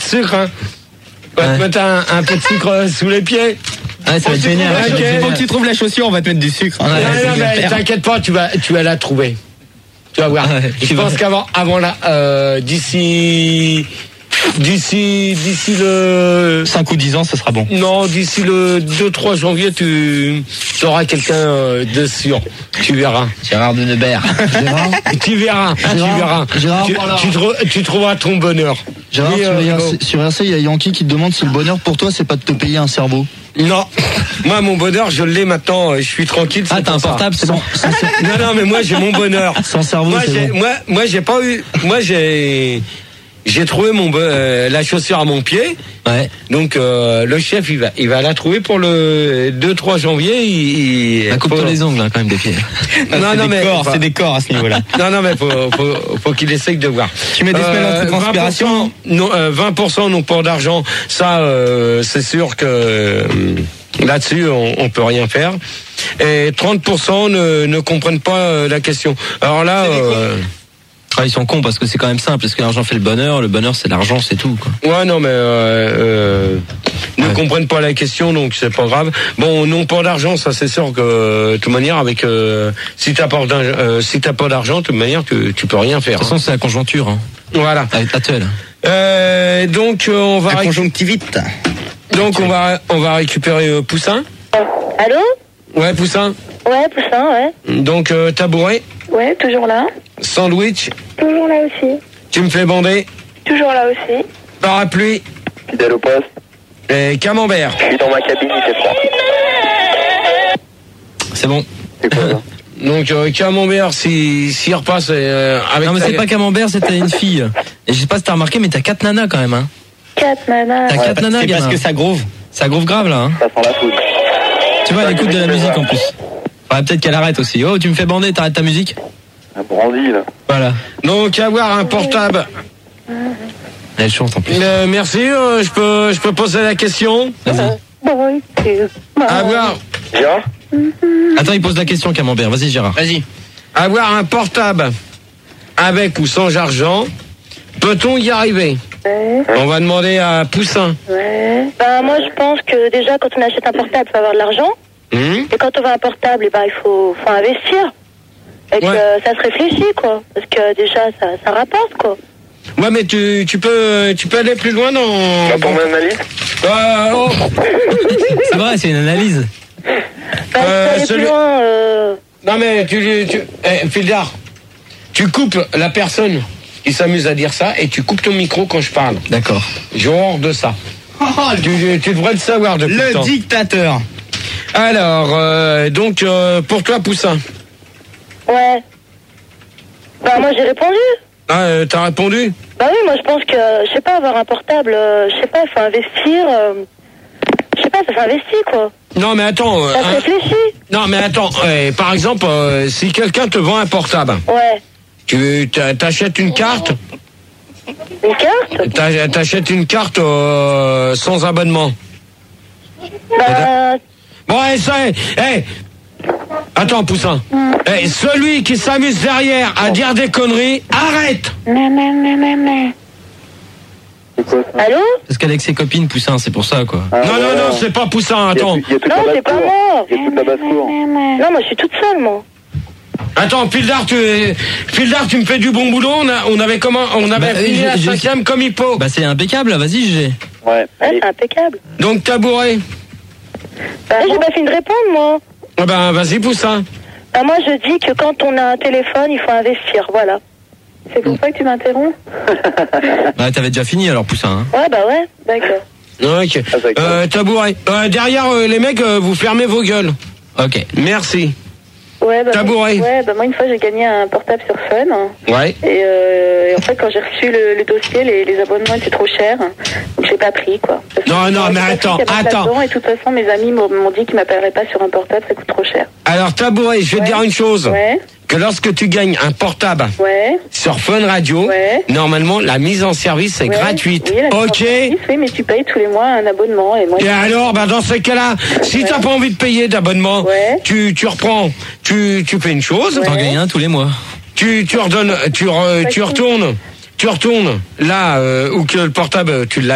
sucre, hein. On va te mettre un peu de sucre sous les pieds. Ouais, ça va être génial. Faut que tu trouves la chaussure, on va te mettre du sucre. Non, mais t'inquiète pas, tu vas la trouver. Tu vas voir. Je pense qu'avant là, d'ici le 5 ou 10 ans, ce sera bon. Non, d'ici le 2-3 janvier, tu auras quelqu'un de sûr. Tu verras. Gérard de Nebert. Tu verras. Gérard, tu trouveras ton bonheur. Gérard, sur RC, il y a Yankee qui te demande si le bonheur pour toi, c'est pas de te payer un cerveau. Non, moi mon bonheur je l'ai maintenant, je suis tranquille. Ah, t'as un portable, c'est bon. Non, mais moi j'ai mon bonheur. Sans cerveau, moi j'ai pas eu, moi j'ai trouvé la chaussure à mon pied. Ouais. Donc le chef il va la trouver pour le 2-3 janvier. Coupe-toi les ongles hein, quand même des pieds. C'est des corps à ce niveau-là. Non mais faut qu'il essaye de voir. Tu mets des semaines de transpiration. 20% non port d'argent, ça c'est sûr que là-dessus on peut rien faire. Et 30% ne comprennent pas la question. Alors là. Ah, ils sont cons parce que c'est quand même simple, parce que l'argent fait le bonheur c'est l'argent, c'est tout, quoi. Ouais, non, mais ne comprennent pas la question, donc c'est pas grave. Bon, non pas d'argent, ça c'est sûr que de toute manière, avec si t'as pas d'argent, de toute manière, tu peux rien faire. De toute façon, c'est la conjoncture, hein. Voilà. Avec actuelle. Donc on va la conjonctivite. Donc on va récupérer Poussin. Allô? Ouais, Poussin. Ouais, Poussin, ouais. Donc tabouret. Ouais, toujours là. Sandwich. Toujours là aussi. Tu me fais bander. Toujours là aussi. Parapluie. Fidèle au poste. Et camembert. Je suis dans ma cabine, il fait froid. C'est bon. C'est quoi ça? Donc camembert, s'il repasse avec. Non mais c'est pas camembert, c'était une fille. Et je sais pas si t'as remarqué, mais t'as 4 nanas quand même, hein. 4 nanas. T'as 4 nanas, c'est parce que ça groove. Ça groove grave là, hein. Ça sent la foudre. Tu vois, elle écoute de la musique en plus. Ouais, peut-être qu'elle arrête aussi. Oh, tu me fais bander, t'arrêtes ta musique. Un brandy là. Voilà. Donc avoir un portable. Elle chante en plus. Merci, je peux poser la question. Vas-y. Avoir. Gérard? Attends, il pose la question, Camembert. Vas-y, Gérard. Vas-y. Avoir un portable avec ou sans argent, peut-on y arriver? Ouais. On va demander à Poussin. Ouais. Ben, moi, je pense que déjà, quand on achète un portable, il faut avoir de l'argent. Et quand on veut un portable, eh ben, il faut investir. Et que ça se réfléchit, quoi. Parce que déjà, ça rapporte, quoi. Ouais, mais tu peux aller plus loin dans. Pour mon analyse? C'est vrai, c'est une analyse. Aller plus loin, Non, mais Fildar, tu coupes la personne qui s'amuse à dire ça et tu coupes ton micro quand je parle. D'accord. J'ai horreur de ça. Tu devrais le savoir depuis le temps. Le dictateur. Alors, donc, pour toi, Poussin. ouais. Ben, moi, j'ai répondu. Ah, t'as répondu? Bah oui, moi, je pense que, je sais pas, avoir un portable, je sais pas, il faut investir, je sais pas, ça s'investit, quoi. Non, mais attends. Ça se réfléchit. Non, mais attends. Par exemple, si quelqu'un te vend un portable, Ouais. tu t'achètes une carte. Une carte? T'achètes une carte sans abonnement. Bah, Bon, attends, Poussin. Celui qui s'amuse derrière à dire des conneries, arrête. allô? Parce qu'avec ses copines, Poussin, c'est pour ça, quoi. Non, c'est pas Poussin, attends. Non, c'est pas moi. Il y a toute la basse-cour. Non, moi, je suis toute seule, moi. Attends, Fildar, tu me fais du bon boulot. On avait fini la 5e comme il faut. Bah, c'est impeccable, là, vas-y, GG. Ouais. Ouais, c'est impeccable. Donc, tabouret. Bah, j'ai pas fini de répondre, moi. Ah ben, vas-y, Poussin. Bah, moi, je dis que quand on a un téléphone, il faut investir, voilà. C'est pour ça que tu m'interromps? Bah, t'avais déjà fini, alors, Poussin, hein. Ouais, bah ouais, d'accord. Ok. Tabouret. Derrière, les mecs, vous fermez vos gueules. Ok. Merci. Ouais, bah, Tabouret. Ouais, bah, moi, une fois, j'ai gagné un portable sur Fun. Ouais. Et en fait, quand j'ai reçu le dossier, les abonnements étaient trop chers. Donc, j'ai pas pris, quoi. Non, mais attends. Et de toute façon, mes amis m'ont dit qu'ils m'appelleraient pas sur un portable, ça coûte trop cher. Alors, Tabouret, je vais te dire une chose. Ouais. Que lorsque tu gagnes un portable sur Fun Radio, normalement, la mise en service est gratuite. Oui, ok. Oui, mais tu payes tous les mois un abonnement. Et alors, dans ce cas-là, si t'as pas envie de payer d'abonnement, tu reprends, tu fais une chose. T'en gagnes un tous les mois. Tu retournes là où que le portable, tu l'as